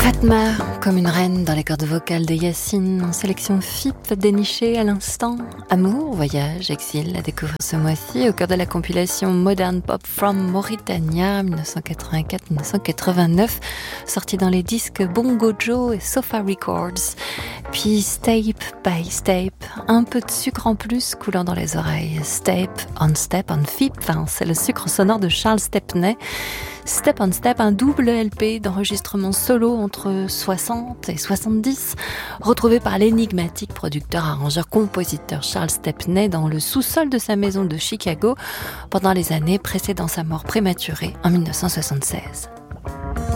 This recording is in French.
Fatma, comme une reine dans les cordes vocales de Yacine, en sélection FIP dénichée à l'instant. Amour, voyage, exil, à découvrir ce mois-ci au cœur de la compilation Modern Pop from Mauritania 1984-1989, sortie dans les disques Bongo Joe et Sofa Records. Puis Step by Step, un peu de sucre en plus coulant dans les oreilles. Step on FIP, c'est le sucre sonore de Charles Stepney. Step on Step, un double LP d'enregistrement solo entre 60 et 70, retrouvé par l'énigmatique producteur, arrangeur, compositeur Charles Stepney dans le sous-sol de sa maison de Chicago pendant les années précédant sa mort prématurée en 1976.